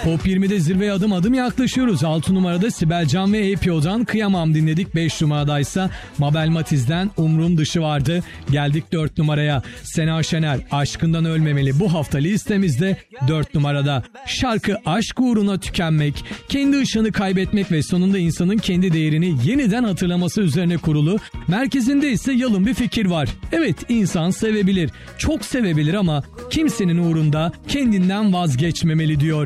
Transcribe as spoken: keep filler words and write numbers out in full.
Top yirmide zirveye adım adım yaklaşıyoruz. altı numarada Sibel Can ve A P O'dan Kıyamam dinledik. beş numaradaysa Mabel Matiz'den Umrum Dışı vardı. Geldik dört numaraya. Sena Şener Aşkından Ölmemeli bu hafta listemizde dört numarada. Şarkı aşk uğruna tükenmek, kendi ışığını kaybetmek ve sonunda insanın kendi değerini yeniden hatırlaması üzerine kurulu. Merkezinde ise yalın bir fikir var. Evet, insan sevebilir, çok sevebilir ama kimsenin uğrunda kendinden vazgeçmemeli diyor.